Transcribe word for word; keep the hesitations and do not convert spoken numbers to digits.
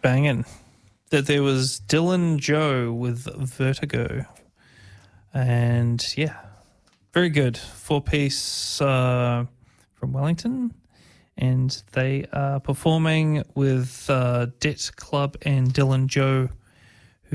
banging. That there was Dylan Joe with Vertigo. And yeah, very good. Four piece uh, from Wellington. And they are performing with uh, Det Club and Dylan Joe